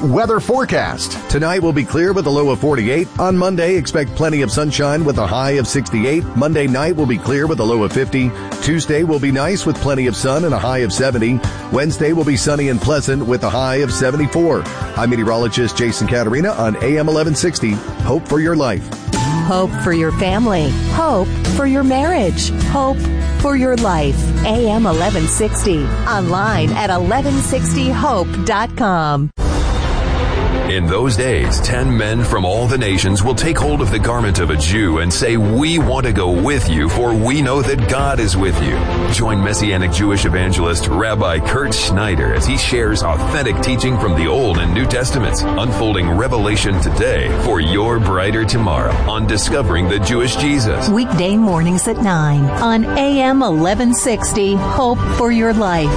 weather forecast. Tonight will be clear with a low of 48. On Monday, expect plenty of sunshine with a high of 68. Monday night will be clear with a low of 50. Tuesday will be nice with plenty of sun and a high of 70. Wednesday will be sunny and pleasant with a high of 74. I'm meteorologist Jason Caterina on AM 1160. Hope for your life. Hope for your family. Hope for your marriage. Hope for your life. AM 1160. Online at 1160hope.com. In those days, 10 men from all the nations will take hold of the garment of a Jew and say, "We want to go with you, for we know that God is with you." Join Messianic Jewish evangelist Rabbi Kurt Schneider as he shares authentic teaching from the Old and New Testaments, unfolding revelation today for your brighter tomorrow on Discovering the Jewish Jesus. Weekday mornings at 9 on AM 1160. Hope for your life.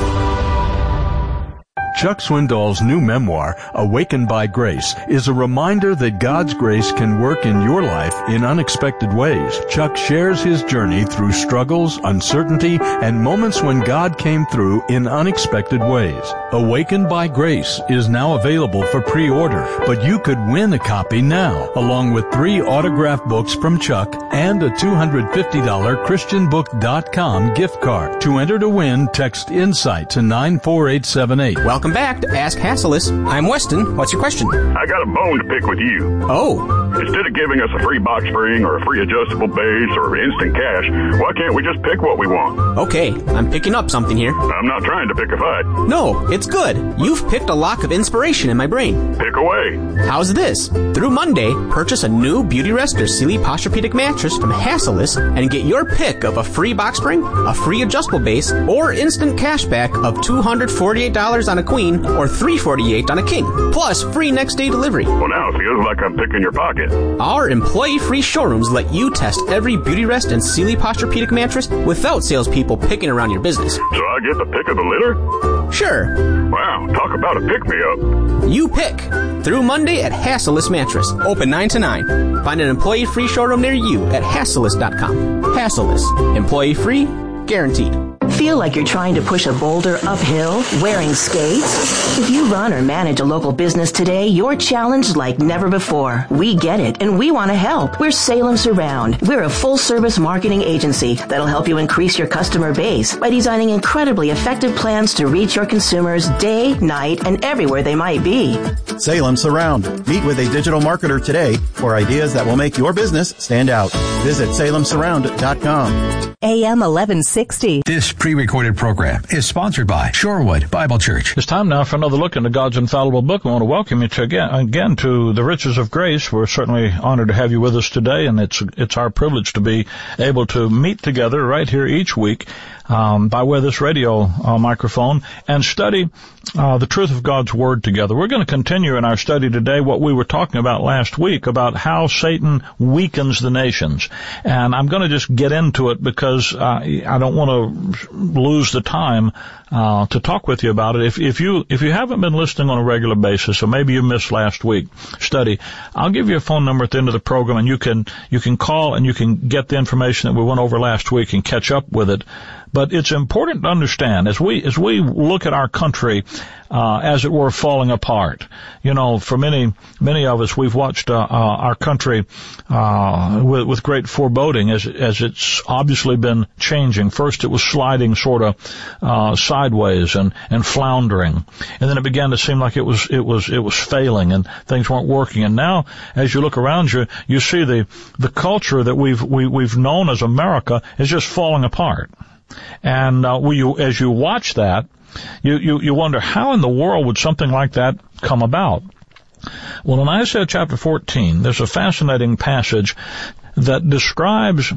Chuck Swindoll's new memoir, Awakened by Grace, is a reminder that God's grace can work in your life in unexpected ways. Chuck shares his journey through struggles, uncertainty, and moments when God came through in unexpected ways. Awakened by Grace is now available for pre-order, but you could win a copy now, along with 3 autographed books from Chuck and a $250 ChristianBook.com gift card. To enter to win, text INSIGHT to 94878. Welcome back to Ask Hassleus. I'm Weston. What's your question? I got a bone to pick with you. Oh. Instead of giving us a free box spring or a free adjustable base or instant cash, why can't we just pick what we want? Okay, I'm picking up something here. I'm not trying to pick a fight. No, it's good. You've picked a lock of inspiration in my brain. Pick away. How's this? Through Monday, purchase a new Beautyrest or Sealy Posturepedic mattress from Hassleus and get your pick of a free box spring, a free adjustable base, or instant cashback of $248 on a queen or $348 on a king, plus free next day delivery. Well, now it feels like I'm picking your pocket. Our employee-free showrooms let you test every Beautyrest and Sealy Posturepedic mattress without salespeople picking around your business. So I get the pick of the litter? Sure. Wow, talk about a pick-me-up. You pick. Through Monday at Hassleus Mattress. Open 9 to 9. Find an employee-free showroom near you at Hassleus.com. Hassleus. Employee-free, guaranteed. Feel like you're trying to push a boulder uphill wearing skates? If you run or manage a local business today, you're challenged like never before. We get it, and we want to help. We're Salem Surround. We're a full-service marketing agency that'll help you increase your customer base by designing incredibly effective plans to reach your consumers day, night, and everywhere they might be. Salem Surround. Meet with a digital marketer today for ideas that will make your business stand out. Visit salemsurround.com. AM 1160. This pre-recorded program is sponsored by Shorewood Bible Church. It's time now for another look into God's infallible book. I want to welcome you to again to the Riches of Grace. We're certainly honored to have you with us today, and it's our privilege to be able to meet together right here each week by way of this radio microphone and study the truth of God's Word together. We're going to continue in our study today what we were talking about last week about how Satan weakens the nations. And I'm going to just get into it because I don't want to lose the time to talk with you about it. If you haven't been listening on a regular basis, or maybe you missed last week's study, I'll give you a phone number at the end of the program, and you can call and you can get the information that we went over last week and catch up with it. But it's important to understand as we look at our country, as it were, falling apart. You know, for many of us, we've watched our country with great foreboding as it's obviously been changing. First, it was sliding sort of sideways and floundering, and then it began to seem like it was failing and things weren't working. And now, as you look around you, you see the culture that we've known as America is just falling apart. And as you watch that, you wonder how in the world would something like that come about. Well, in Isaiah chapter 14, there's a fascinating passage that describes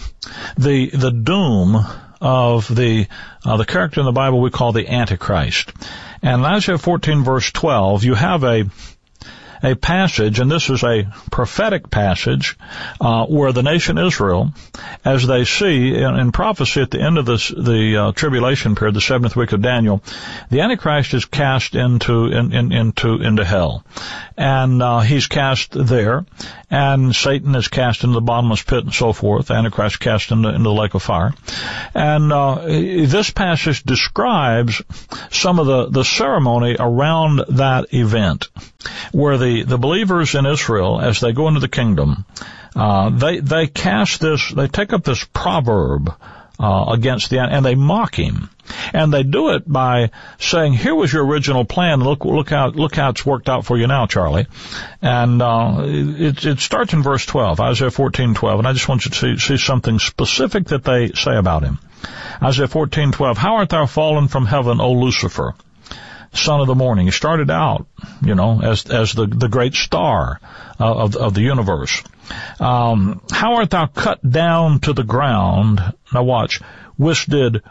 the doom of the character in the Bible we call the Antichrist. And in Isaiah 14 verse 12, you have a a passage, and this is a prophetic passage, where the nation Israel, as they see in prophecy at the end of the tribulation period, the 7th week of Daniel, the Antichrist is cast into hell. And he's cast there, and Satan is cast into the bottomless pit and so forth. Antichrist cast into the lake of fire. And this passage describes some of the ceremony around that event, where the believers in Israel, as they go into the kingdom, they cast this, they take up this proverb against and they mock him. And they do it by saying, here was your original plan. Look how it's worked out for you now, Charlie. And it starts in verse 12, Isaiah 14:12. And I just want you to see something specific that they say about him. Isaiah 14:12, how art thou fallen from heaven, O Lucifer, son of the morning? He started out, as the great star of the universe. How art thou cut down to the ground? Now watch, which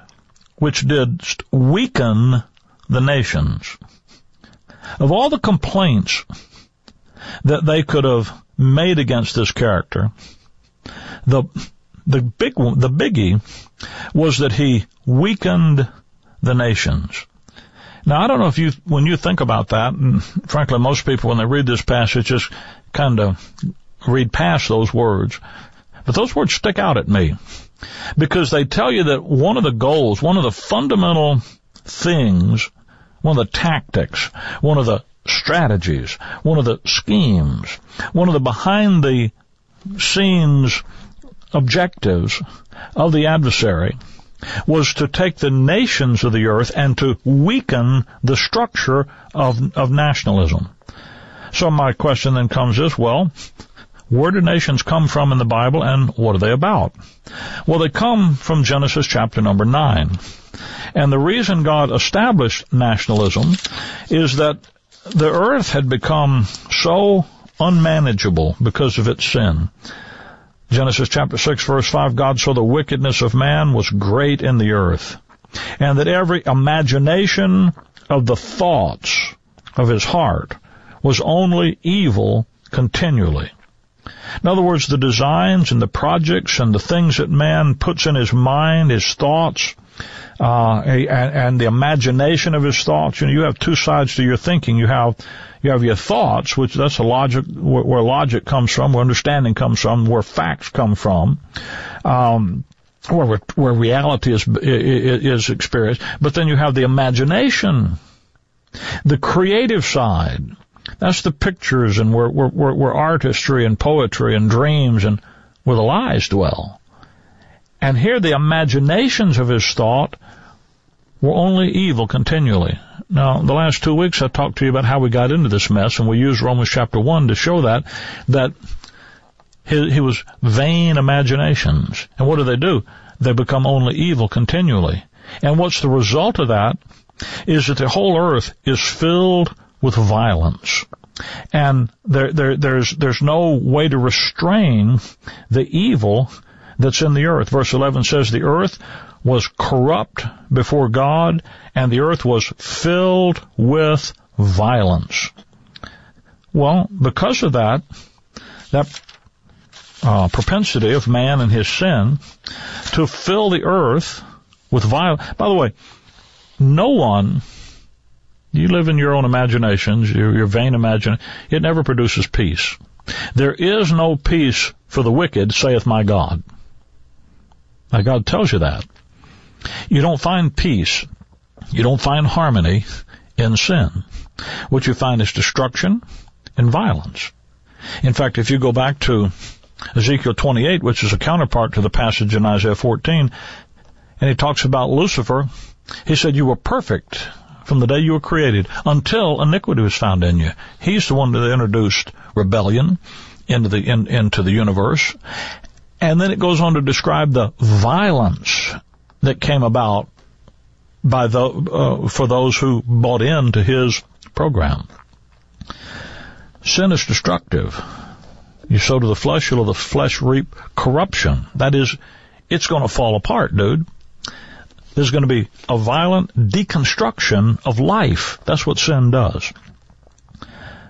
didst weaken the nations. Of all the complaints that they could have made against this character, the biggie was that he weakened the nations. Now, I don't know if when you think about that, and frankly, most people when they read this passage just kind of read past those words, but those words stick out at me. Because they tell you that one of the goals, one of the fundamental things, one of the tactics, one of the strategies, one of the schemes, one of the behind-the-scenes objectives of the adversary was to take the nations of the earth and to weaken the structure of nationalism. So my question then comes is, well, where do nations come from in the Bible, and what are they about? Well, they come from Genesis chapter number 9. And the reason God established nationalism is that the earth had become so unmanageable because of its sin. Genesis chapter 6, verse 5, God saw the wickedness of man was great in the earth, and that every imagination of the thoughts of his heart was only evil continually. In other words, the designs and the projects and the things that man puts in his mind, his thoughts, and the imagination of his thoughts. You have two sides to your thinking. You have your thoughts, which that's where logic comes from, where understanding comes from, where facts come from, where reality is experienced. But then you have the imagination, the creative side. That's the pictures and where artistry and poetry and dreams and where the lies dwell. And here the imaginations of his thought were only evil continually. Now, the last 2 weeks I talked to you about how we got into this mess, and we used Romans chapter 1 to show that he was vain imaginations. And what do? They become only evil continually. And what's the result of that is that the whole earth is filled with violence. And there's no way to restrain the evil that's in the earth. Verse 11 says, the earth was corrupt before God, and the earth was filled with violence. Well, because of that propensity of man and his sin to fill the earth with violence. By the way, no one, you live in your own imaginations, your vain imagination, it never produces peace. There is no peace for the wicked, saith my God. Now, God tells you that. You don't find peace, you don't find harmony in sin. What you find is destruction and violence. In fact, if you go back to Ezekiel 28, which is a counterpart to the passage in Isaiah 14, and he talks about Lucifer, he said, you were perfect from the day you were created until iniquity was found in you. He's the one that introduced rebellion into the universe. And then it goes on to describe the violence that came about by for those who bought into his program. Sin is destructive. You sow to the flesh, you'll of the flesh reap corruption. That is, it's going to fall apart, dude. There's going to be a violent deconstruction of life. That's what sin does.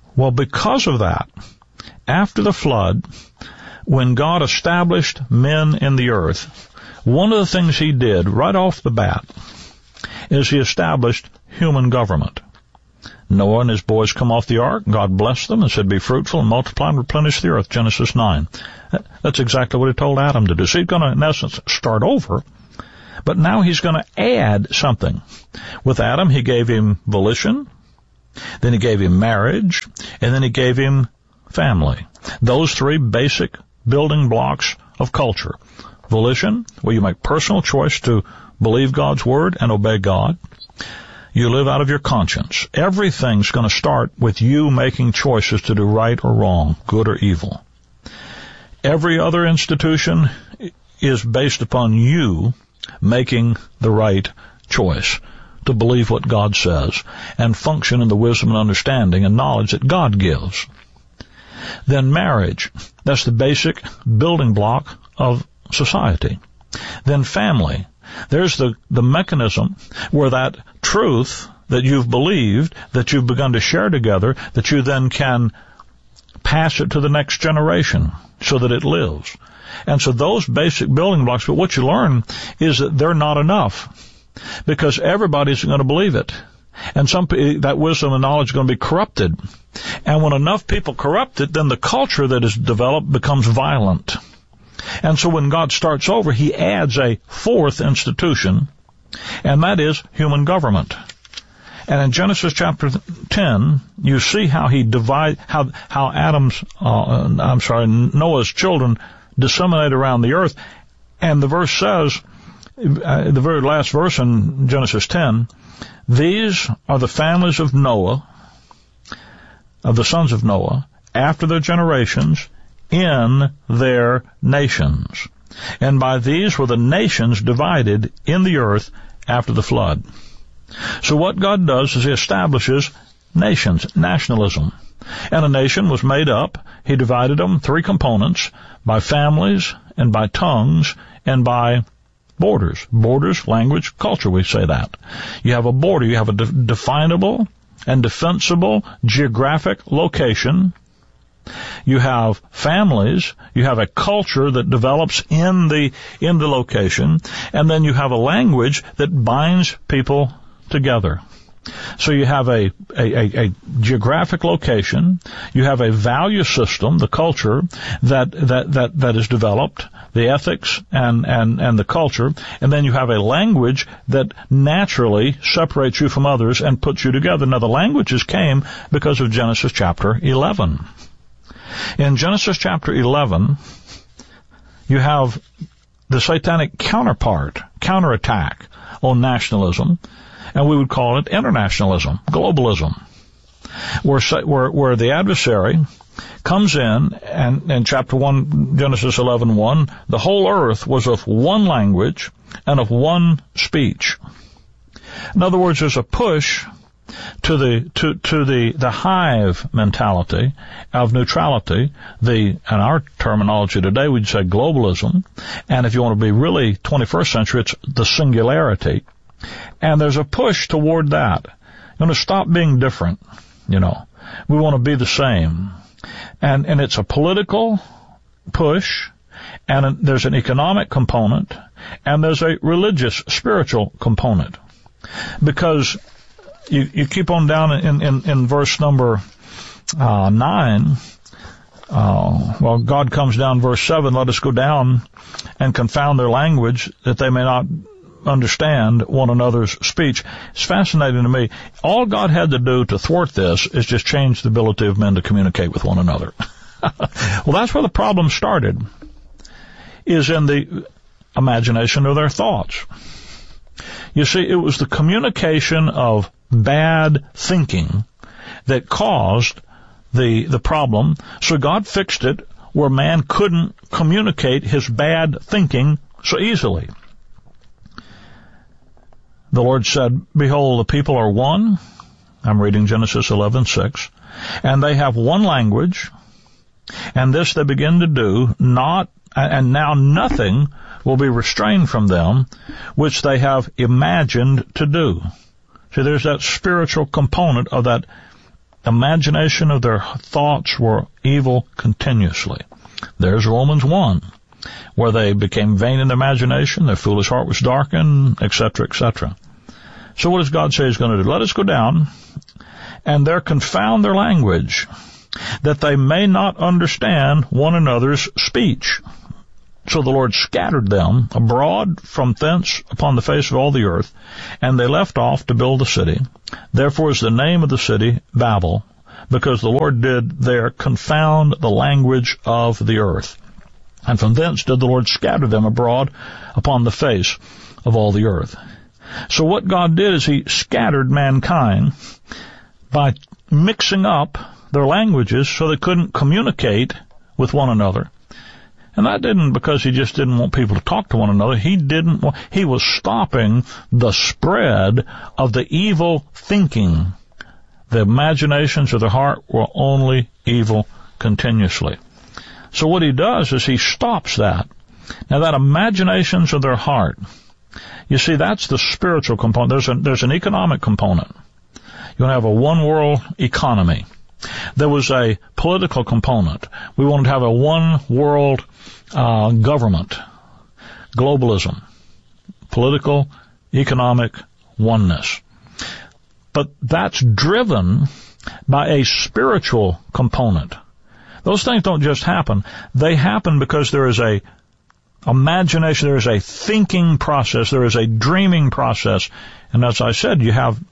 Well, because of that, after the flood, when God established men in the earth, one of the things he did right off the bat is he established human government. Noah and his boys come off the ark. God blessed them and said, be fruitful and multiply and replenish the earth, Genesis 9. That's exactly what he told Adam to do. So he's going to, in essence, start over, but now he's going to add something. With Adam, he gave him volition, then he gave him marriage, and then he gave him family. Those three basic building blocks of culture. Volition, where you make personal choice to believe God's word and obey God. You live out of your conscience. Everything's going to start with you making choices to do right or wrong, good or evil. Every other institution is based upon you making the right choice to believe what God says and function in the wisdom and understanding and knowledge that God gives. Then marriage, that's the basic building block of society. Then family, there's the mechanism where that truth that you've believed, that you've begun to share together, that you then can pass it to the next generation so that it lives. And so those basic building blocks, but what you learn is that they're not enough because everybody's going to believe it. And that wisdom and knowledge is going to be corrupted. And when enough people corrupt it, then the culture that is developed becomes violent. And so when God starts over, he adds a fourth institution, and that is human government. And in Genesis chapter 10, you see how he how Noah's children disseminate around the earth. And the verse says, the very last verse in Genesis 10, these are the families of Noah, of the sons of Noah, after their generations, in their nations. And by these were the nations divided in the earth after the flood. So what God does is he establishes nations, nationalism. And a nation was made up, he divided them three components, by families and by tongues and by borders. Borders, language, culture, we say that. You have a border, you have a definable and defensible geographic location. You have families, you have a culture that develops in the location, and then you have a language that binds people together. So you have a geographic location, you have a value system, the culture that is developed, the ethics and the culture, and then you have a language that naturally separates you from others and puts you together. Now the languages came because of Genesis chapter 11. In Genesis chapter 11, you have the satanic counterattack on nationalism, and we would call it internationalism, globalism, where the adversary comes in, and in chapter 1, Genesis 11:1, the whole earth was of one language and of one speech. In other words, there's a push to the hive mentality of neutrality, in our terminology today we'd say globalism, and if you want to be really 21st century, it's the singularity. And there's a push toward that. You want to stop being different, We want to be the same. And it's a political push, and there's an economic component, and there's a religious, spiritual component. Because you keep on down in verse number 9, God comes down, verse 7, let us go down and confound their language, that they may not understand one another's speech. It's fascinating to me. All God had to do to thwart this is just change the ability of men to communicate with one another. Well, that's where the problem started, is in the imagination of their thoughts. You see, it was the communication of bad thinking that caused the problem. So God fixed it where man couldn't communicate his bad thinking so easily. The Lord said, behold, the people are one. I'm reading Genesis 11:6. And they have one language. And this they begin to do, and now nothing will be restrained from them, which they have imagined to do. See, there's that spiritual component of that imagination of their thoughts were evil continuously. There's Romans 1, where they became vain in their imagination, their foolish heart was darkened, etc., etc. So what does God say He's going to do? Let us go down, and there confound their language, that they may not understand one another's speech. So the Lord scattered them abroad from thence upon the face of all the earth, and they left off to build the city. Therefore is the name of the city Babel, because the Lord did there confound the language of the earth. And from thence did the Lord scatter them abroad upon the face of all the earth. So what God did is He scattered mankind by mixing up their languages so they couldn't communicate with one another. And that didn't because He just didn't want people to talk to one another. He was stopping the spread of the evil thinking. The imaginations of the heart were only evil continuously. So what He does is He stops that. Now that imaginations of their heart, you see, that's the spiritual component. There's an economic component. You want to have a one world economy. There was a political component. We wanted to have a one world government, globalism, political, economic oneness. But that's driven by a spiritual component. Those things don't just happen. They happen because there is a imagination, there is a thinking process, there is a dreaming process. And as I said, you have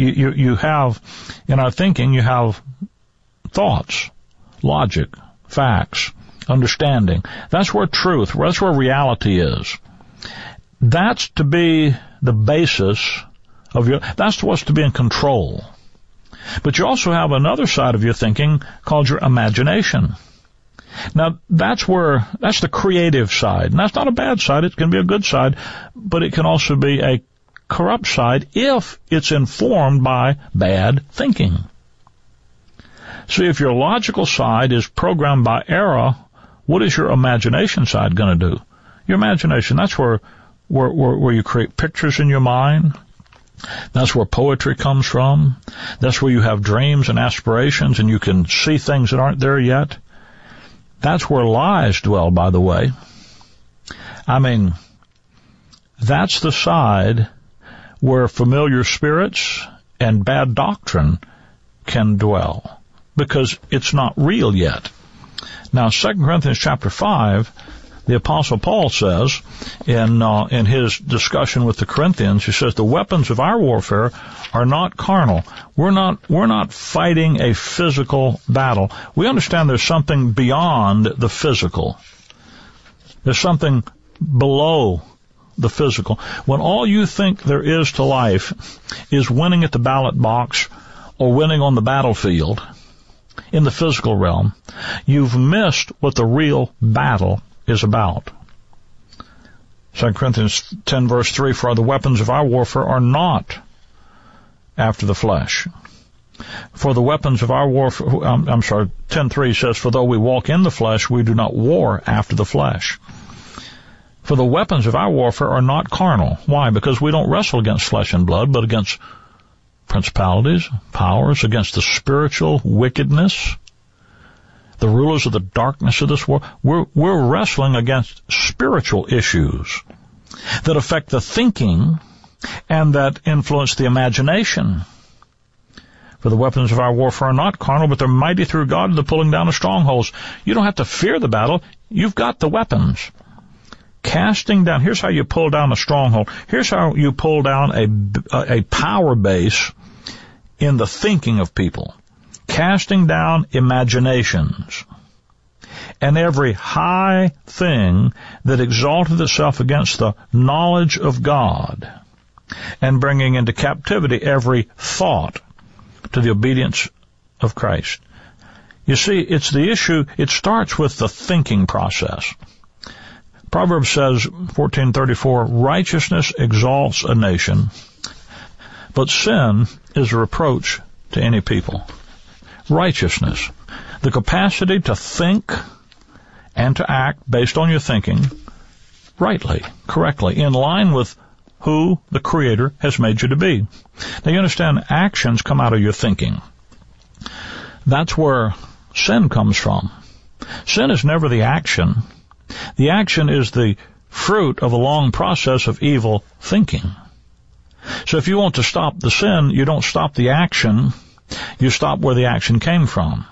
in our thinking, you have thoughts, logic, facts, understanding. That's where truth, that's where reality is. That's to be the basis of that's what's to be in control. But you also have another side of your thinking called your imagination. Now, that's the creative side. And that's not a bad side. It can be a good side, but it can also be a corrupt side if it's informed by bad thinking. See, if your logical side is programmed by error, what is your imagination side going to do? Your imagination, that's where you create pictures in your mind. That's where poetry comes from. That's where you have dreams and aspirations and you can see things that aren't there yet. That's where lies dwell, by the way. I mean, that's the side where familiar spirits and bad doctrine can dwell, because it's not real yet. Now, 2 Corinthians chapter 5, the Apostle Paul says in his discussion with the Corinthians, he says, the weapons of our warfare are not carnal. We're not fighting a physical battle. We understand there's something beyond the physical. There's something below the physical. When all you think there is to life is winning at the ballot box or winning on the battlefield in the physical realm, you've missed what the real battle is about. 2 Corinthians 10 verse 3, for the weapons of our warfare are not after the flesh. For the weapons of our warfare, 10:3 says, for though we walk in the flesh, we do not war after the flesh. For the weapons of our warfare are not carnal. Why? Because we don't wrestle against flesh and blood, but against principalities, powers, against the spiritual wickedness, the rulers of the darkness of this world. We're wrestling against spiritual issues that affect the thinking and that influence the imagination. For the weapons of our warfare are not carnal, but they're mighty through God to the pulling down of strongholds. You don't have to fear the battle. You've got the weapons. Casting down, here's how you pull down a stronghold. Here's how you pull down a power base in the thinking of people. Casting down imaginations and every high thing that exalted itself against the knowledge of God, and bringing into captivity every thought to the obedience of Christ. You see, it's the issue, it starts with the thinking process. Proverbs says, 14:34, righteousness exalts a nation, but sin is a reproach to any people. Righteousness, the capacity to think and to act based on your thinking rightly, correctly, in line with who the Creator has made you to be. Now you understand, actions come out of your thinking. That's where sin comes from. Sin is never the action. The action is the fruit of a long process of evil thinking. So if you want to stop the sin, you don't stop the action, you stop where the action came from.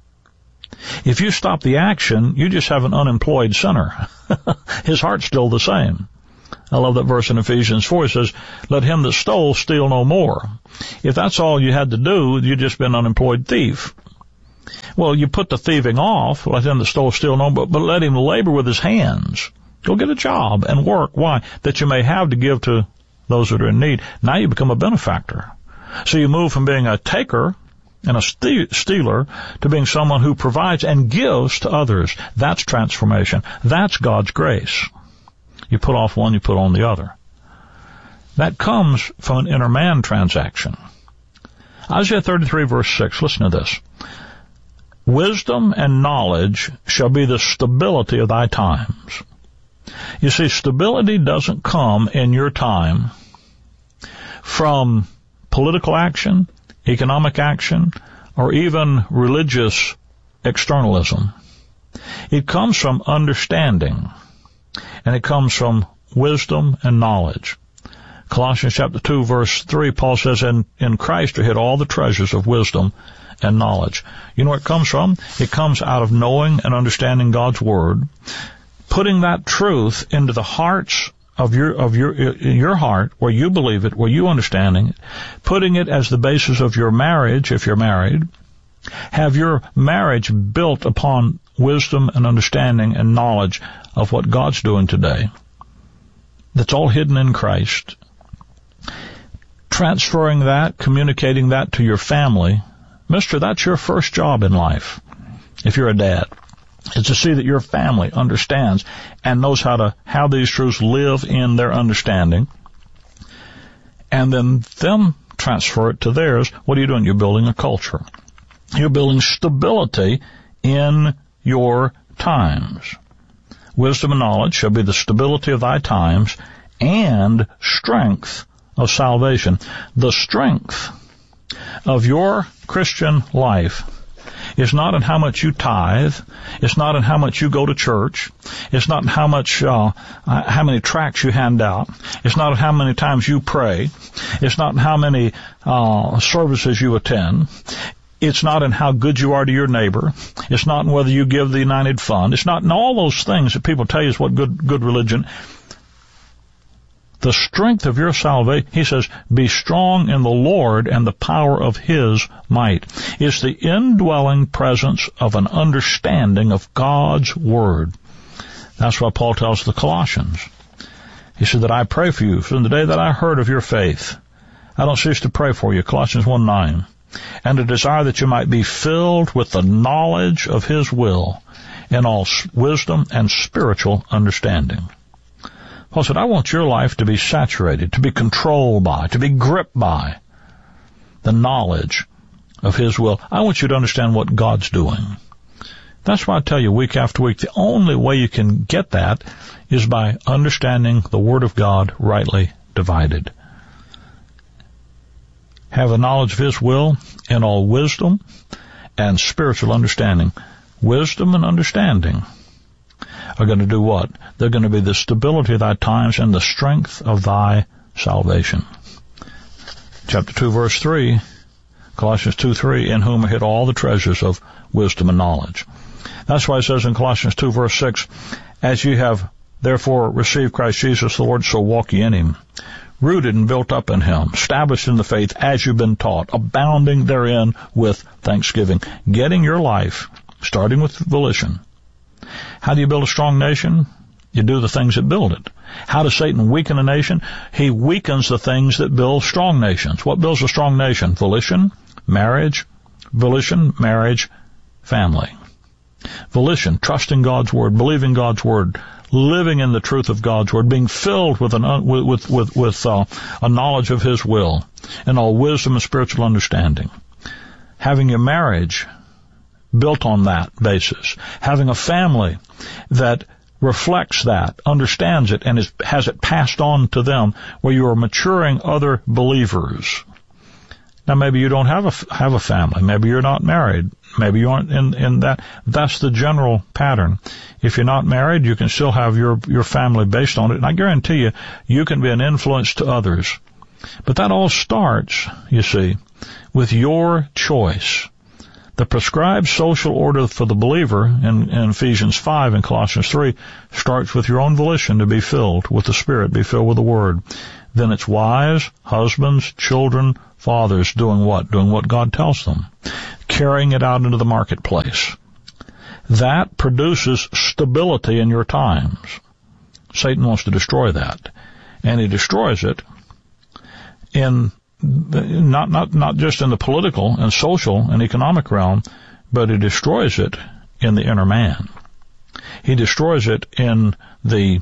If you stop the action, you just have an unemployed sinner. His heart's still the same. I love that verse in Ephesians 4. It says, let him that stole steal no more. If that's all you had to do, you'd just been an unemployed thief. Well, you put the thieving off, let him that stole steal no more, but let him labor with his hands. Go get a job and work. Why? That you may have to give to those that are in need. Now you become a benefactor. So you move from being a taker and a stealer to being someone who provides and gives to others. That's transformation. That's God's grace. You put off one, you put on the other. That comes from an inner man transaction. Isaiah 33 verse 6, listen to this. Wisdom and knowledge shall be the stability of thy times. You see, stability doesn't come in your time from political action, economic action, or even religious externalism. It comes from understanding, and it comes from wisdom and knowledge. Colossians chapter 2 verse 3, Paul says, in Christ are hid all the treasures of wisdom and knowledge. You know where it comes from? It comes out of knowing and understanding God's Word, putting that truth into the hearts of your heart, where you believe it, where you understanding it, putting it as the basis of your marriage, if you're married. Have your marriage built upon wisdom and understanding and knowledge of what God's doing today. That's all hidden in Christ. Transferring that, communicating that to your family. Mister, that's your first job in life, if you're a dad. Is to see that your family understands and knows how these truths live in their understanding, and then them transfer it to theirs. What are you doing? You're building a culture. You're building stability in your times. Wisdom and knowledge shall be the stability of thy times and strength of salvation. The strength of your Christian life is not in how much you tithe. It's not in how much you go to church. It's not in how many tracts you hand out. It's not in how many times you pray. It's not in how many services you attend. It's not in how good you are to your neighbor. It's not in whether you give the United Fund. It's not in all those things that people tell you is what good religion. The strength of your salvation, he says, be strong in the Lord and the power of his might. It's the indwelling presence of an understanding of God's Word. That's why Paul tells the Colossians. He said that I pray for you from the day that I heard of your faith. I don't cease to pray for you, Colossians 1:9. And to desire that you might be filled with the knowledge of his will in all wisdom and spiritual understanding. Paul said, I want your life to be saturated, to be controlled by, to be gripped by the knowledge of his will. I want you to understand what God's doing. That's why I tell you week after week, the only way you can get that is by understanding the Word of God rightly divided. Have the knowledge of his will in all wisdom and spiritual understanding. Wisdom and understanding are going to do what? They're going to be the stability of thy times and the strength of thy salvation. Chapter 2, verse 3, Colossians 2:3, in whom are hid all the treasures of wisdom and knowledge. That's why it says in Colossians 2, verse 6, as you have therefore received Christ Jesus the Lord, so walk ye in him, rooted and built up in him, established in the faith as you've been taught, abounding therein with thanksgiving. Getting your life, starting with volition. How do you build a strong nation? You do the things that build it. How does Satan weaken a nation? He weakens the things that build strong nations. What builds a strong nation? Volition, marriage, family. Volition, trusting God's Word, believing God's Word, living in the truth of God's Word, being filled with a knowledge of his will and all wisdom and spiritual understanding. Having your marriage built on that basis. Having a family that reflects that, understands it, and has it passed on to them, where you are maturing other believers. Now maybe you don't have a family. Maybe you're not married. Maybe you aren't in that. That's the general pattern. If you're not married, you can still have your family based on it. And I guarantee you, you can be an influence to others. But that all starts, you see, with your choice. The prescribed social order for the believer in Ephesians 5 and Colossians 3 starts with your own volition to be filled with the Spirit, be filled with the Word. Then it's wives, husbands, children, fathers doing what? Doing what God tells them. Carrying it out into the marketplace. That produces stability in your times. Satan wants to destroy that. And he destroys it in not just in the political and social and economic realm, but he destroys it in the inner man. He destroys it in the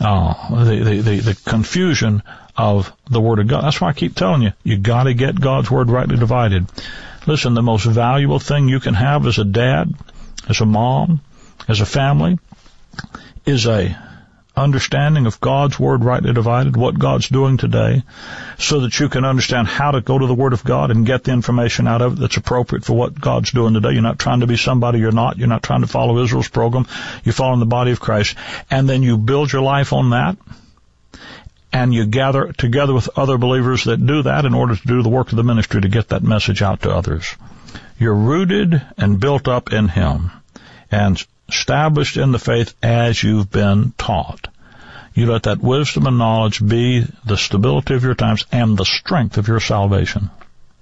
confusion of the Word of God. That's why I keep telling you, you got to get God's Word rightly divided. Listen, the most valuable thing you can have as a dad, as a mom, as a family, is a understanding of God's Word rightly divided, what God's doing today, so that you can understand how to go to the Word of God and get the information out of it that's appropriate for what God's doing today. You're not trying to be somebody you're not. You're not trying to follow Israel's program. You're following the body of Christ. And then you build your life on that, and you gather together with other believers that do that in order to do the work of the ministry to get that message out to others. You're rooted and built up in Him and established in the faith as you've been taught. You let that wisdom and knowledge be the stability of your times and the strength of your salvation.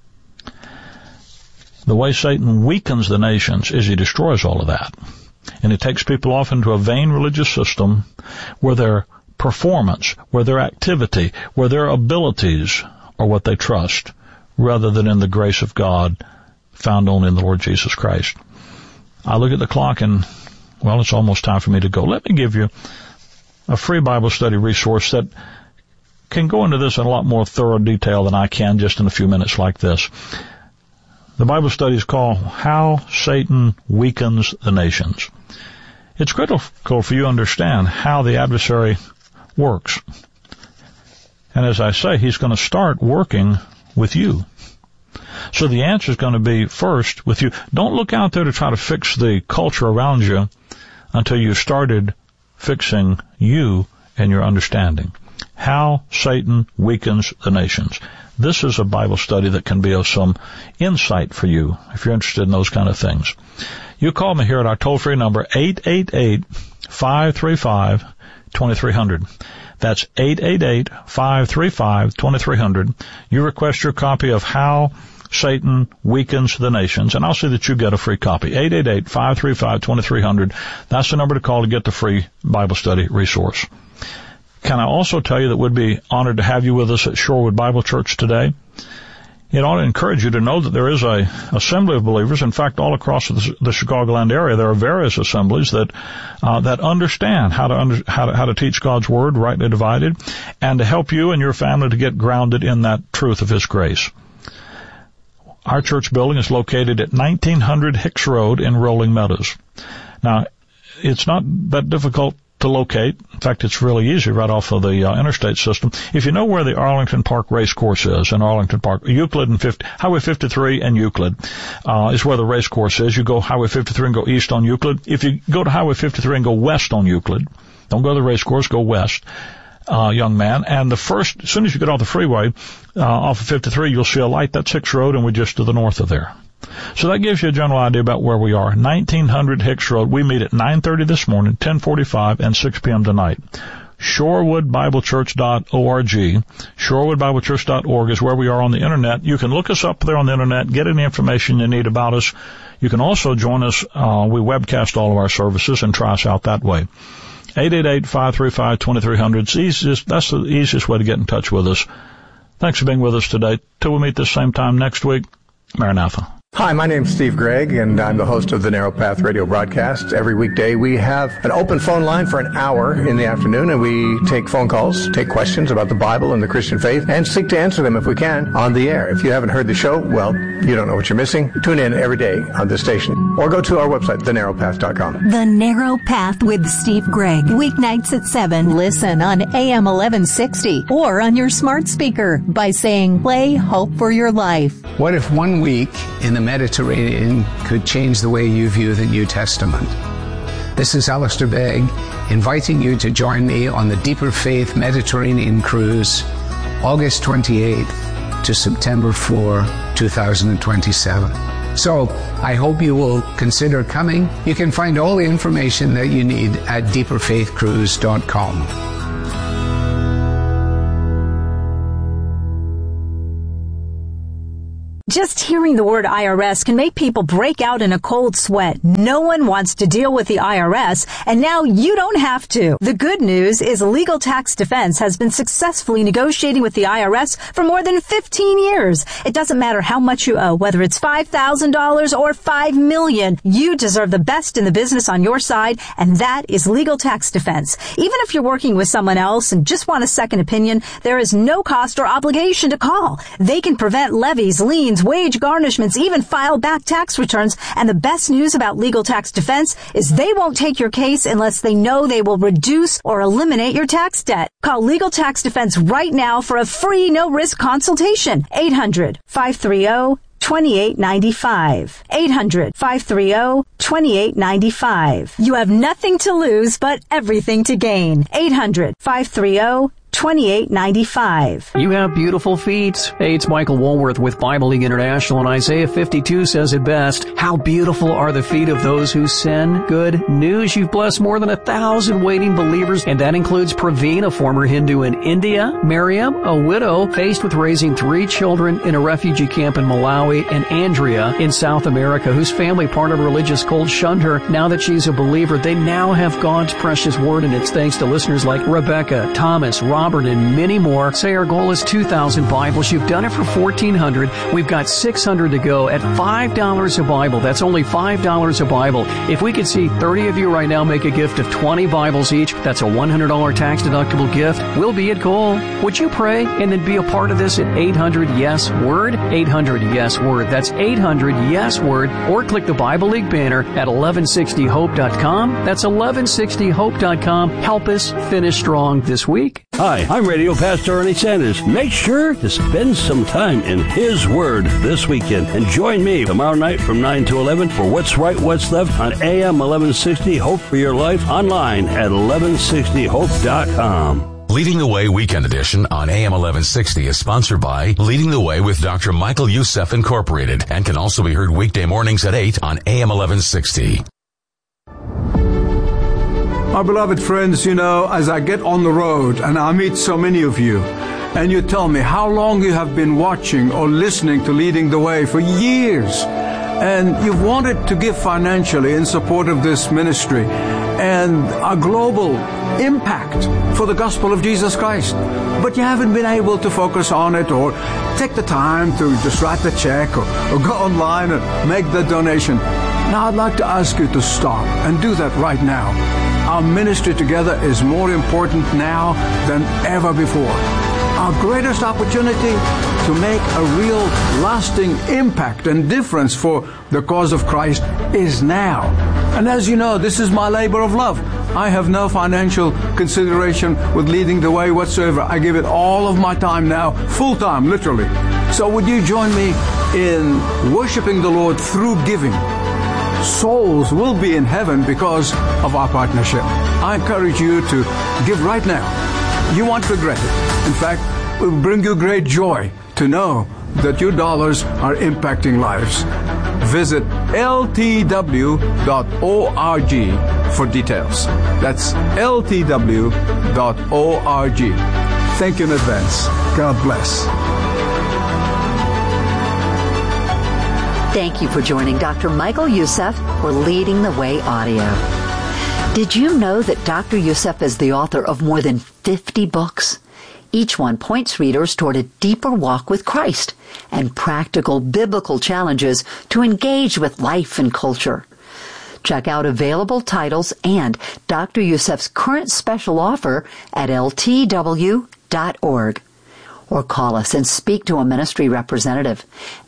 The way Satan weakens the nations is he destroys all of that. And he takes people off into a vain religious system where their performance, where their activity, where their abilities are what they trust, rather than in the grace of God found only in the Lord Jesus Christ. I look at the clock and, well, it's almost time for me to go. Let me give you a free Bible study resource that can go into this in a lot more thorough detail than I can just in a few minutes like this. The Bible study is called How Satan Weakens the Nations. It's critical for you to understand how the adversary works. And as I say, he's going to start working with you. So the answer is going to be first with you. Don't look out there to try to fix the culture around you until you've started fixing you and your understanding. How Satan Weakens the Nations. This is a Bible study that can be of some insight for you if you're interested in those kind of things. You call me here at our toll-free number, 888-535-2300. That's 888-535-2300. You request your copy of How Satan Weakens the Nations, and I'll see that you get a free copy. 888-535-2300. That's the number to call to get the free Bible study resource. Can I also tell you that we'd be honored to have you with us at Shorewood Bible Church today? It ought to encourage you to know that there is a assembly of believers. In fact, all across the Chicagoland area, there are various assemblies that understand how to teach God's Word rightly divided, and to help you and your family to get grounded in that truth of His grace. Our church building is located at 1900 Hicks Road in Rolling Meadows. Now, it's not that difficult to locate. In fact, it's really easy right off of the interstate system. If you know where the Arlington Park Race Course is in Arlington Park, Euclid and Highway 53 and Euclid is where the race course is. You go Highway 53 and go east on Euclid. If you go to Highway 53 and go west on Euclid, don't go to the race course, go west, young man. And as soon as you get off the freeway, off of 53, you'll see a light. That's Hicks Road, and we're just to the north of there. So that gives you a general idea about where we are. 1900 Hicks Road. We meet at 9:30 this morning, 10:45, and 6 p.m. tonight. ShorewoodBibleChurch.org. ShorewoodBibleChurch.org is where we are on the Internet. You can look us up there on the Internet, get any information you need about us. You can also join us. We webcast all of our services and try us out that way. 888-535-2300. That's the easiest way to get in touch with us. Thanks for being with us today. Till we meet this same time next week, Maranatha. Hi, my name's Steve Gregg, and I'm the host of the Narrow Path radio broadcast. Every weekday we have an open phone line for an hour in the afternoon, and we take phone calls, take questions about the Bible and the Christian faith, and seek to answer them if we can on the air. If you haven't heard the show, well, you don't know what you're missing. Tune in every day on this station, or go to our website, thenarrowpath.com. The Narrow Path with Steve Gregg, weeknights at 7. Listen on AM 1160 or on your smart speaker by saying, "Play Hope for Your Life." What if one week in the Mediterranean could change the way you view the New Testament. This is Alistair Begg, inviting you to join me on the Deeper Faith Mediterranean Cruise, August 28th to September 4, 2027. So, I hope you will consider coming. You can find all the information that you need at deeperfaithcruise.com. Just hearing the word IRS can make people break out in a cold sweat. No one wants to deal with the IRS, and now you don't have to. The good news is Legal Tax Defense has been successfully negotiating with the IRS for more than 15 years. It doesn't matter how much you owe, whether it's $5,000 or $5 million. You deserve the best in the business on your side, and that is Legal Tax Defense. Even if you're working with someone else and just want a second opinion, there is no cost or obligation to call. They can prevent levies, liens, wage garnishments, even file back tax returns. And the best news about Legal Tax Defense is they won't take your case unless they know they will reduce or eliminate your tax debt. Call Legal Tax Defense right now for a free no-risk consultation. 800-530-2895. 800-530-2895. You have nothing to lose but everything to gain. 800-530-2895. You have beautiful feet. Hey, it's Michael Woolworth with Bible League International, and Isaiah 52 says it best. How beautiful are the feet of those who sin. Good news, you've blessed more than 1,000 waiting believers, and that includes Praveen, a former Hindu in India, Miriam, a widow faced with raising 3 children in a refugee camp in Malawi, and Andrea in South America, whose family, part of a religious cult, shunned her. Now that she's a believer, they now have God's precious word, and it's thanks to listeners like Rebecca, Thomas, Robert, and many more. Say our goal is 2,000 Bibles. You've done it for 1,400. We've got 600 to go at $5 a Bible. That's only $5 a Bible. If we could see 30 of you right now make a gift of 20 Bibles each, that's a $100 tax-deductible gift. We'll be at goal. Would you pray and then be a part of this at 800-YES-WORD? 800-YES-WORD. That's 800-YES-WORD. Or click the Bible League banner at 1160hope.com. That's 1160hope.com. Help us finish strong this week. Hi, I'm Radio Pastor Ernie Sanders. Make sure to spend some time in His Word this weekend and join me tomorrow night from 9 to 11 for What's Right, What's Left on AM 1160 Hope for Your Life, online at 1160hope.com. Leading the Way Weekend Edition on AM 1160 is sponsored by Leading the Way with Dr. Michael Youssef Incorporated and can also be heard weekday mornings at 8 on AM 1160. My beloved friends, you know, as I get on the road and I meet so many of you, and you tell me how long you have been watching or listening to Leading the Way for years, and you've wanted to give financially in support of this ministry and a global impact for the gospel of Jesus Christ, but you haven't been able to focus on it or take the time to just write the check or go online and make the donation. Now I'd like to ask you to stop and do that right now. Our ministry together is more important now than ever before. Our greatest opportunity to make a real lasting impact and difference for the cause of Christ is now. And as you know, this is my labor of love. I have no financial consideration with Leading the Way whatsoever. I give it all of my time now, full time, literally. So would you join me in worshiping the Lord through giving? Souls will be in heaven because of our partnership. I encourage you to give right now. You won't regret it. In fact, it will bring you great joy to know that your dollars are impacting lives. Visit ltw.org for details. That's ltw.org. Thank you in advance. God bless. Thank you for joining Dr. Michael Youssef for Leading the Way Audio. Did you know that Dr. Youssef is the author of more than 50 books? Each one points readers toward a deeper walk with Christ and practical biblical challenges to engage with life and culture. Check out available titles and Dr. Youssef's current special offer at ltw.org. Or call us and speak to a ministry representative.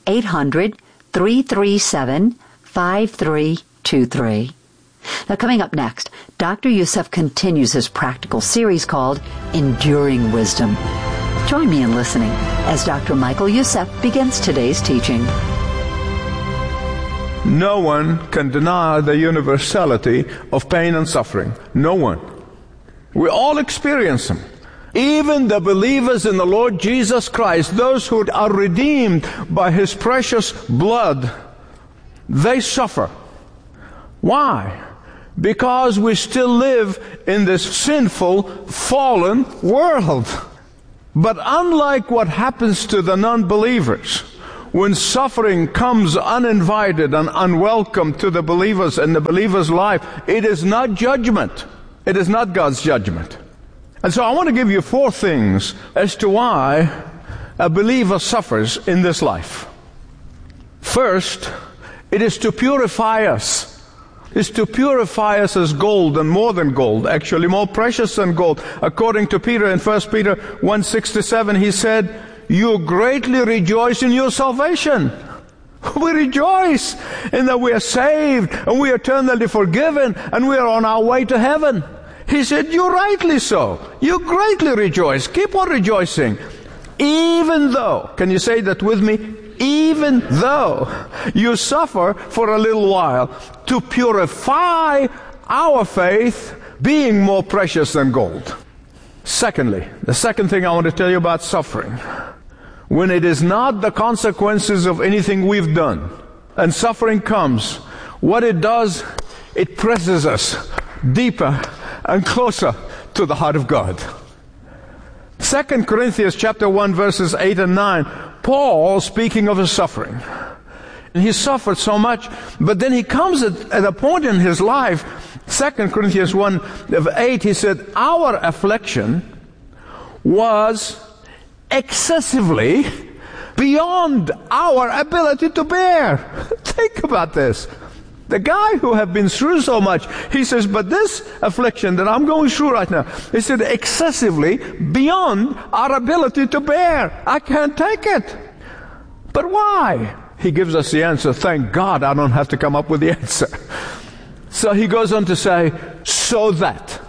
800-337-5323. Now, coming up next, Dr. Youssef continues his practical series called Enduring Wisdom. Join me in listening as Dr. Michael Youssef begins today's teaching. No one can deny the universality of pain and suffering. No one. We all experience them. Even the believers in the Lord Jesus Christ, those who are redeemed by His precious blood, they suffer. Why? Because we still live in this sinful, fallen world. But unlike what happens to the non-believers, when suffering comes uninvited and unwelcome to the believers in the believer's life, it is not judgment. It is not God's judgment. And so I want to give you 4 things as to why a believer suffers in this life. First, it is to purify us. It's to purify us as gold, and more than gold, actually more precious than gold. According to Peter in 1 Peter 1:6-7, he said, "You greatly rejoice in your salvation." We rejoice in that we are saved and we are eternally forgiven and we are on our way to heaven. He said, "You rightly so. You greatly rejoice. Keep on rejoicing. Even though," can you say that with me? Even though you suffer for a little while, to purify our faith, being more precious than gold. Secondly, the second thing I want to tell you about suffering, when it is not the consequences of anything we've done, and suffering comes, what it does, it presses us deeper and closer to the heart of God. 2 Corinthians chapter 1 verses 8 and 9, Paul speaking of his suffering. And he suffered so much, but then he comes at a point in his life, 2 Corinthians 1:8, he said, "Our affliction was excessively beyond our ability to bear." Think about this. The guy who have been through so much, he says, but this affliction that I'm going through right now, he said, excessively beyond our ability to bear. I can't take it. But why? He gives us the answer. Thank God I don't have to come up with the answer. So he goes on to say, so that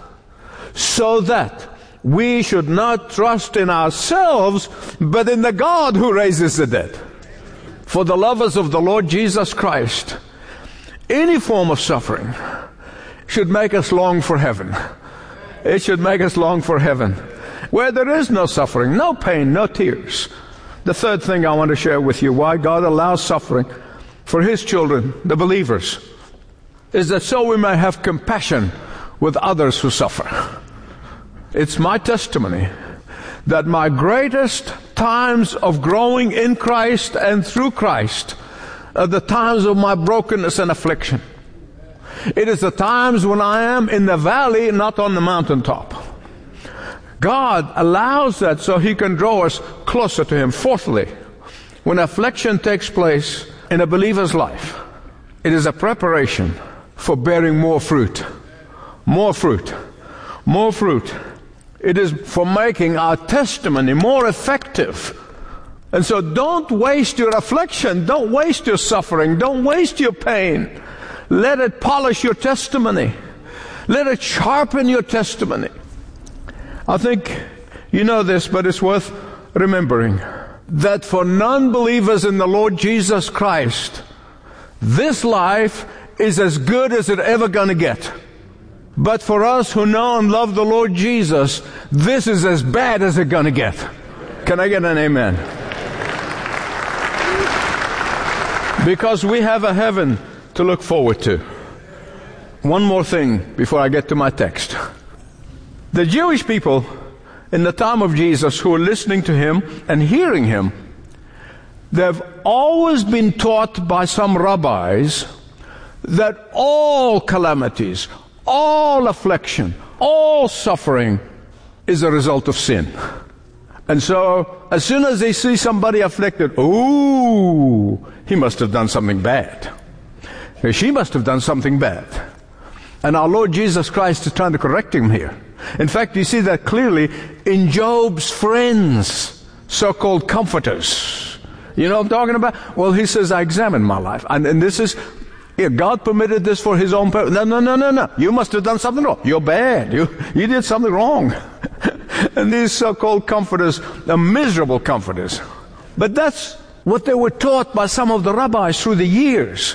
we should not trust in ourselves, but in the God who raises the dead. For the lovers of the Lord Jesus Christ, any form of suffering should make us long for heaven. It should make us long for heaven, where there is no suffering, no pain, no tears. The third thing I want to share with you, why God allows suffering for His children, the believers, is that so we may have compassion with others who suffer. It's my testimony that my greatest times of growing in Christ and through Christ are the times of my brokenness and affliction. It is the times when I am in the valley, not on the mountaintop. God allows that so He can draw us closer to Him. Fourthly, when affliction takes place in a believer's life, it is a preparation for bearing more fruit. More fruit. More fruit. It is for making our testimony more effective. And so don't waste your affliction. Don't waste your suffering. Don't waste your pain. Let it polish your testimony. Let it sharpen your testimony. I think you know this, but it's worth remembering that for non-believers in the Lord Jesus Christ, this life is as good as it's ever going to get. But for us who know and love the Lord Jesus, this is as bad as it's going to get. Can I get an amen? Because we have a heaven to look forward to. One more thing before I get to my text. The Jewish people in the time of Jesus who were listening to Him and hearing Him, they've always been taught by some rabbis that all calamities, all affliction, all suffering is a result of sin. And so, as soon as they see somebody afflicted, ooh, he must have done something bad. She must have done something bad. And our Lord Jesus Christ is trying to correct him here. In fact, you see that clearly in Job's friends, so-called comforters. You know what I'm talking about? Well, he says, I examined my life. And this is, God permitted this for His own purpose. No. You must have done something wrong. You're bad. You did something wrong. And these so-called comforters are miserable comforters. But that's what they were taught by some of the rabbis through the years.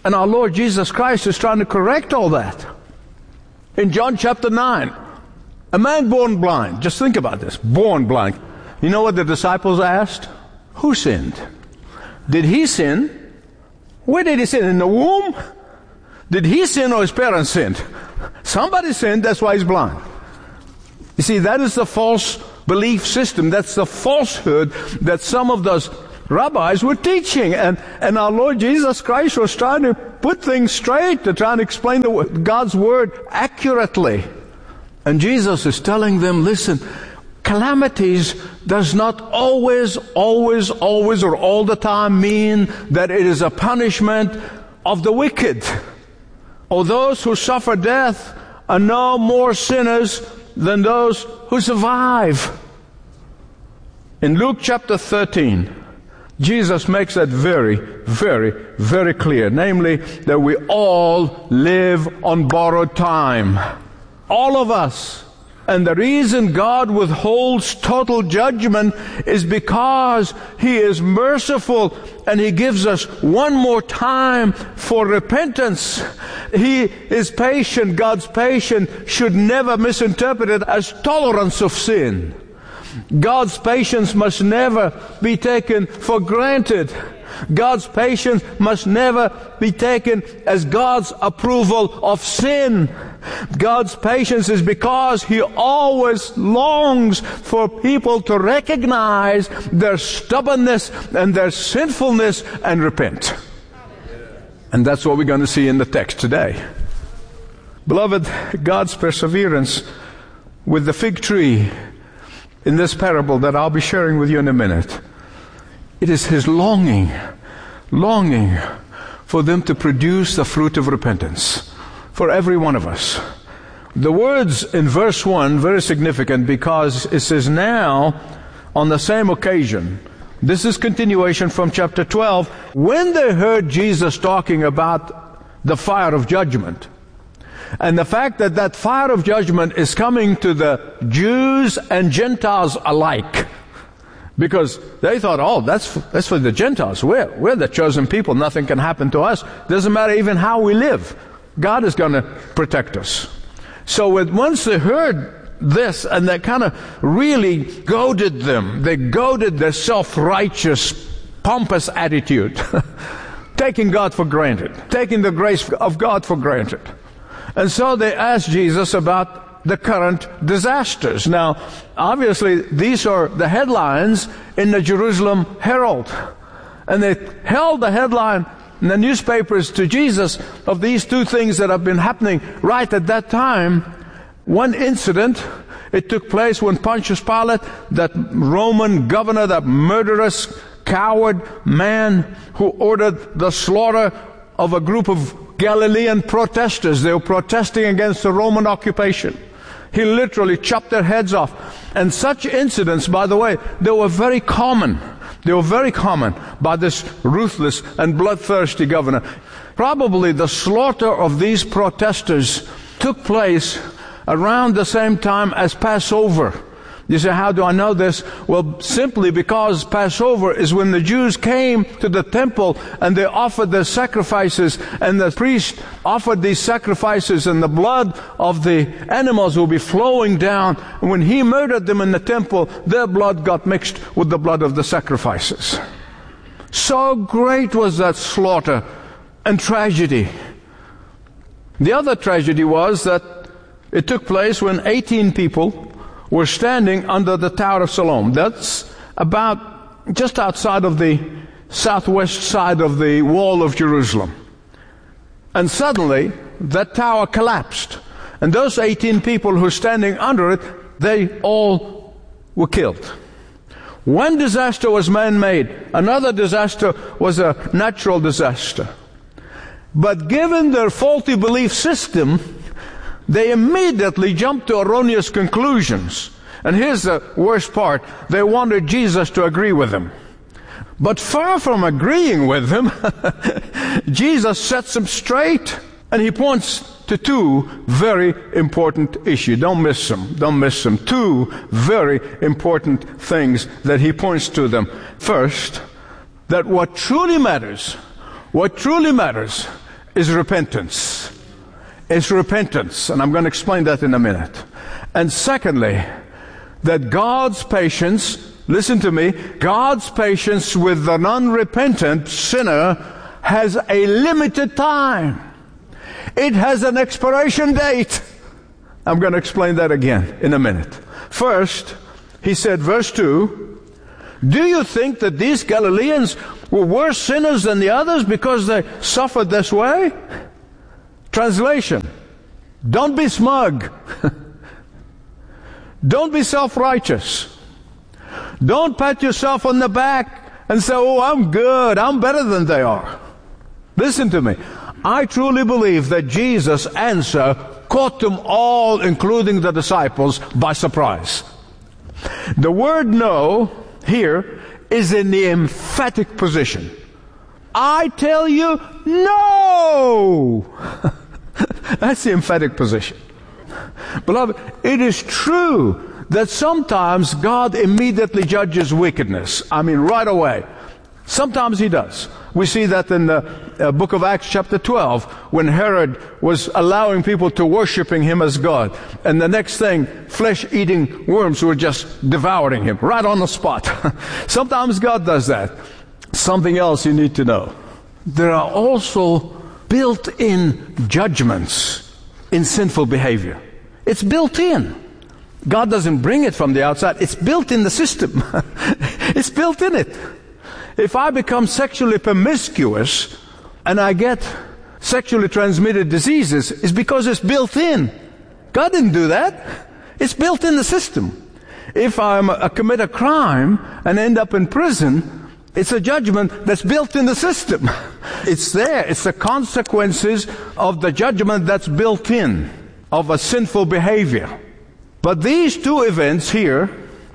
And our Lord Jesus Christ is trying to correct all that. In John chapter 9, a man born blind, just think about this, born blind. You know what the disciples asked? Who sinned? Did he sin? Where did he sin? In the womb? Did he sin or his parents sinned? Somebody sinned, that's why he's blind. You see, that is the false belief system. That's the falsehood that some of those rabbis were teaching. And our Lord Jesus Christ was trying to put things straight, to try and explain God's Word accurately. And Jesus is telling them, listen, calamities does not always, or all the time mean that it is a punishment of the wicked. Or those who suffer death are no more sinners than those who survive. In Luke chapter 13, Jesus makes that very, very, very clear. Namely, that we all live on borrowed time. All of us. And the reason God withholds total judgment is because He is merciful and He gives us one more time for repentance. He is patient. God's patience should never be misinterpreted as tolerance of sin. God's patience must never be taken for granted. God's patience must never be taken as God's approval of sin. God's patience is because He always longs for people to recognize their stubbornness and their sinfulness and repent. And that's what we're going to see in the text today. Beloved, God's perseverance with the fig tree in this parable that I'll be sharing with you in a minute, it is His longing for them to produce the fruit of repentance for every one of us. The words in verse 1, very significant because it says, now, on the same occasion, this is continuation from chapter 12, when they heard Jesus talking about the fire of judgment, and the fact that that fire of judgment is coming to the Jews and Gentiles alike. Because they thought, oh, that's for the Gentiles. We're the chosen people. Nothing can happen to us. Doesn't matter even how we live. God is going to protect us. So once they heard this, and that kind of really goaded them. They goaded their self-righteous, pompous attitude. Taking God for granted. Taking the grace of God for granted. And so they asked Jesus about the current disasters. Now, obviously, these are the headlines in the Jerusalem Herald. And they held the headline in the newspapers to Jesus of these two things that have been happening right at that time. One incident, it took place when Pontius Pilate, that Roman governor, that murderous, coward man who ordered the slaughter of a group of Galilean protesters. They were protesting against the Roman occupation. He literally chopped their heads off. And such incidents, by the way, they were very common. They were very common by this ruthless and bloodthirsty governor. Probably the slaughter of these protesters took place around the same time as Passover. You say, how do I know this? Well, simply because Passover is when the Jews came to the temple and they offered their sacrifices, and the priest offered these sacrifices, and the blood of the animals will be flowing down. And when he murdered them in the temple, their blood got mixed with the blood of the sacrifices. So great was that slaughter and tragedy. The other tragedy was that it took place when 18 people were standing under the Tower of Siloam. That's about just outside of the southwest side of the wall of Jerusalem. And suddenly, that tower collapsed. And those 18 people who were standing under it, they all were killed. One disaster was man-made. Another disaster was a natural disaster. But given their faulty belief system, they immediately jumped to erroneous conclusions. And here's the worst part. They wanted Jesus to agree with them. But far from agreeing with them, Jesus sets them straight. And He points to two very important issues. Don't miss them. Don't miss them. Two very important things that He points to them. First, that what truly matters is repentance. It's repentance, and I'm going to explain that in a minute. And secondly, that God's patience, listen to me, God's patience with an unrepentant sinner has a limited time. It has an expiration date. I'm going to explain that again in a minute. First, he said, verse 2, do you think that these Galileans were worse sinners than the others because they suffered this way? Translation, don't be smug. Don't be self-righteous. Don't pat yourself on the back and say, oh, I'm good, I'm better than they are. Listen to me. I truly believe that Jesus' answer caught them all, including the disciples, by surprise. The word no here is in the emphatic position. I tell you, no! That's the emphatic position. Beloved, it is true that sometimes God immediately judges wickedness. I mean, right away. Sometimes He does. We see that in the book of Acts chapter 12, when Herod was allowing people to worshiping him as God. And the next thing, flesh-eating worms were just devouring him, right on the spot. Sometimes God does that. Something else you need to know. There are also built-in judgments in sinful behavior. It's built in. God doesn't bring it from the outside. It's built in the system. It's built in it. If I become sexually promiscuous and I get sexually transmitted diseases, it's because it's built in. God didn't do that. It's built in the system. If I commit a crime and end up in prison, it's a judgment that's built in the system. It's there. It's the consequences of the judgment that's built in of a sinful behavior. But these two events here,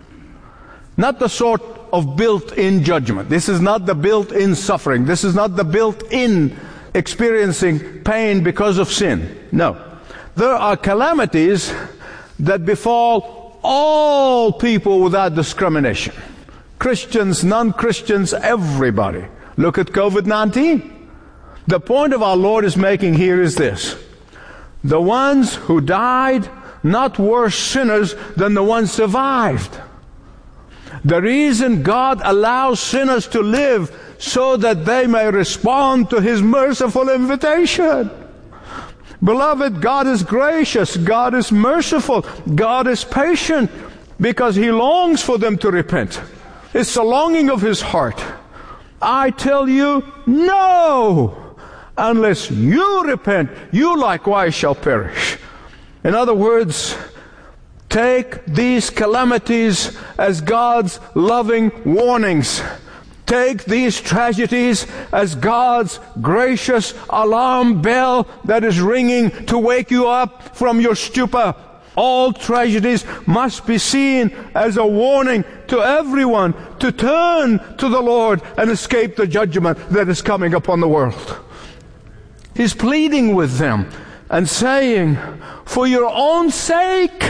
not the sort of built-in judgment. This is not the built-in suffering. This is not the built-in experiencing pain because of sin. No. There are calamities that befall all people without discrimination. Christians, non-Christians, everybody. Look at COVID-19. The point of our Lord is making here is this. The ones who died, not worse sinners than the ones survived. The reason God allows sinners to live so that they may respond to His merciful invitation. Beloved, God is gracious. God is merciful. God is patient because He longs for them to repent. It's the longing of His heart. I tell you, no! Unless you repent, you likewise shall perish. In other words, take these calamities as God's loving warnings. Take these tragedies as God's gracious alarm bell that is ringing to wake you up from your stupor. All tragedies must be seen as a warning to everyone to turn to the Lord and escape the judgment that is coming upon the world. He's pleading with them and saying, for your own sake,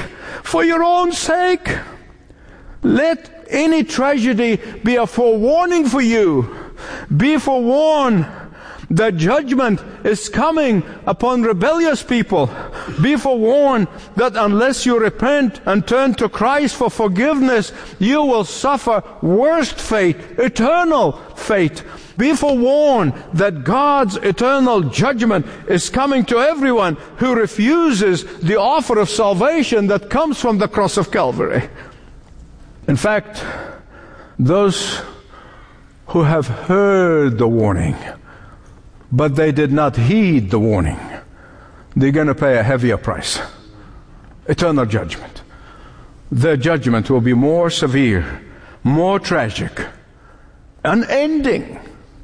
let any tragedy be a forewarning for you. Be forewarned that judgment is coming upon rebellious people. Be forewarned that unless you repent and turn to Christ for forgiveness, you will suffer worst fate, eternal fate. Be forewarned that God's eternal judgment is coming to everyone who refuses the offer of salvation that comes from the cross of Calvary. In fact, those who have heard the warning, but they did not heed the warning, they're going to pay a heavier price. Eternal judgment. Their judgment will be more severe, more tragic, unending.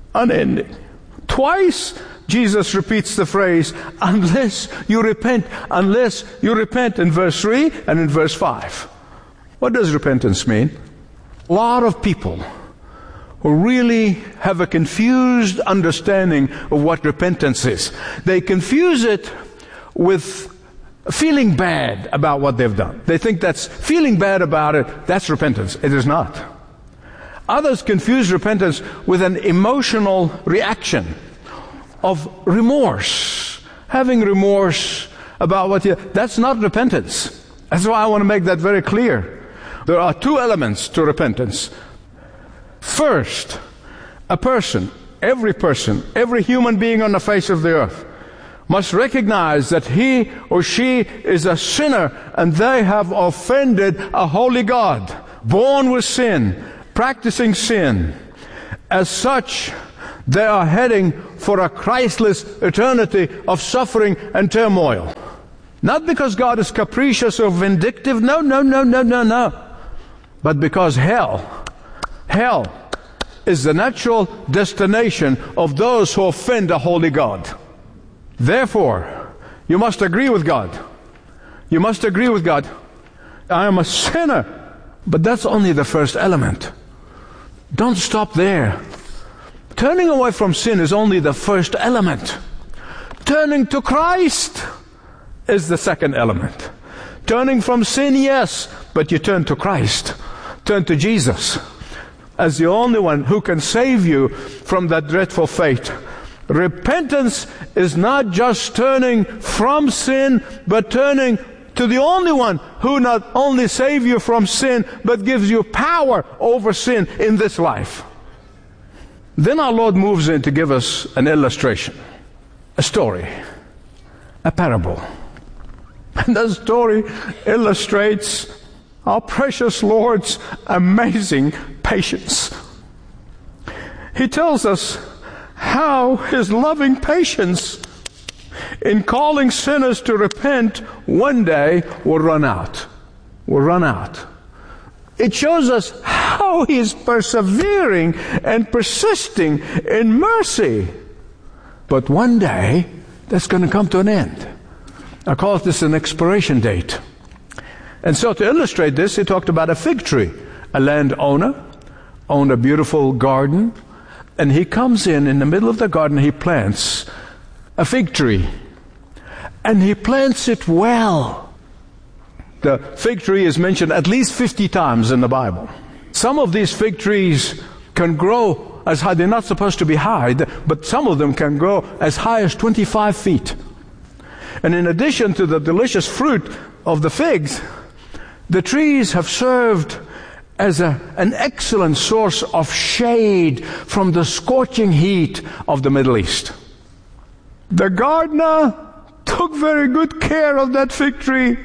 Twice Jesus repeats the phrase, unless you repent in verse 3 and in verse 5. What does repentance mean? A lot of people who really have a confused understanding of what repentance is. They confuse it with feeling bad about what they've done. They think that's feeling bad about it, that's repentance. It is not. Others confuse repentance with an emotional reaction. of remorse. Having remorse about that's not repentance. That's why I want to make that very clear. There are two elements to repentance. First, every human being on the face of the earth must recognize that he or she is a sinner and they have offended a holy God, born with sin, practicing sin. As such, they are heading for a Christless eternity of suffering and turmoil. Not because God is capricious or vindictive, no. But because hell is the natural destination of those who offend a holy God. Therefore, you must agree with God. You must agree with God. I am a sinner. But that's only the first element. Don't stop there. Turning away from sin is only the first element. Turning to Christ is the second element. Turning from sin, yes, but you turn to Christ. Turn to Jesus as the only one who can save you from that dreadful fate. Repentance is not just turning from sin, but turning to the only one who not only saves you from sin, but gives you power over sin in this life. Then our Lord moves in to give us an illustration, a story, a parable. And that story illustrates our precious Lord's amazing patience. He tells us how His loving patience in calling sinners to repent one day will run out. It shows us how He is persevering and persisting in mercy. But one day, that's going to come to an end. I call this an expiration date. And so to illustrate this, He talked about a fig tree. A landowner owned a beautiful garden, and he comes in the middle of the garden, he plants a fig tree. And he plants it well. The fig tree is mentioned at least 50 times in the Bible. Some of these fig trees can grow as high, they're not supposed to be high, but some of them can grow as high as 25 feet. And in addition to the delicious fruit of the figs, the trees have served as an excellent source of shade from the scorching heat of the Middle East. The gardener took very good care of that fig tree.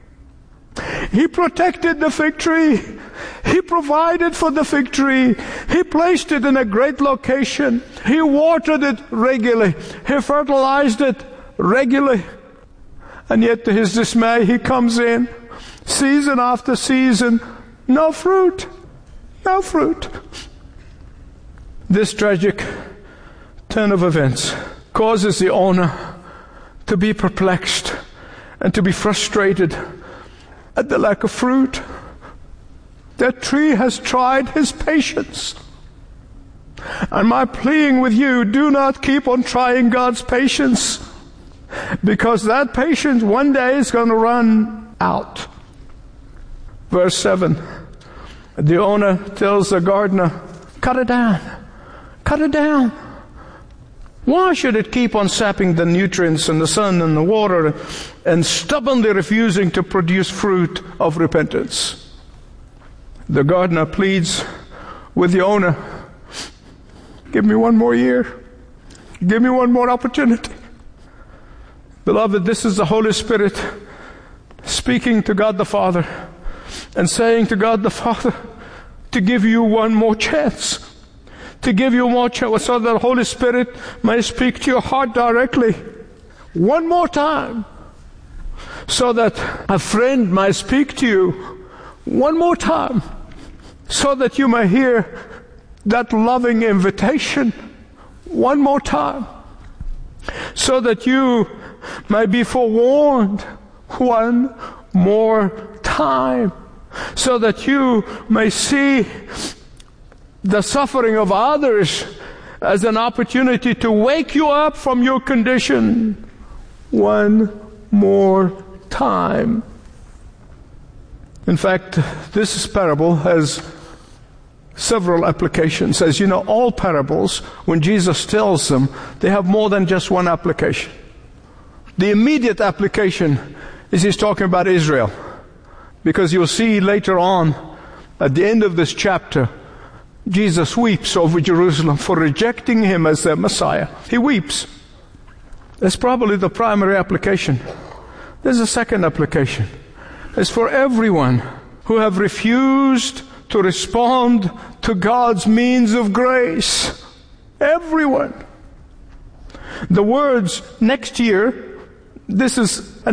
He protected the fig tree. He provided for the fig tree. He placed it in a great location. He watered it regularly. He fertilized it regularly. And yet to his dismay, he comes in, season after season, no fruit. No fruit. This tragic turn of events causes the owner to be perplexed and to be frustrated at the lack of fruit. That tree has tried his patience. And my pleading with you, do not keep on trying God's patience, because that patience one day is going to run out. Verse 7, the owner tells the gardener, cut it down. Cut it down. Why should it keep on sapping the nutrients and the sun and the water and stubbornly refusing to produce fruit of repentance? The gardener pleads with the owner, give me one more year. Give me one more opportunity. Beloved, this is the Holy Spirit speaking to God the Father and saying to God the Father to give you one more chance. To give you more chance so that the Holy Spirit may speak to your heart directly. One more time. So that a friend might speak to you one more time. So that you may hear that loving invitation one more time. So that you may be forewarned one more time. So that you may see the suffering of others as an opportunity to wake you up from your condition one more time. In fact, this parable has several applications. As you know, all parables, when Jesus tells them, they have more than just one application. The immediate application is he's talking about Israel. Because you'll see later on, at the end of this chapter, Jesus weeps over Jerusalem for rejecting him as their Messiah. He weeps. That's probably the primary application. There's a second application. It's for everyone who have refused to respond to God's means of grace. Everyone. The words next year, this is an